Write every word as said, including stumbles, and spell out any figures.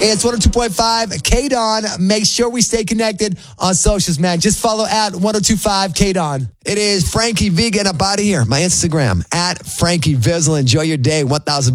It's one oh two point five K-Don. Make sure we stay connected on socials, man. Just follow at one oh two five K-Don. It is Frankie V getting up out of here. My Instagram, at Frankie Vizzle. Enjoy your day. one thousand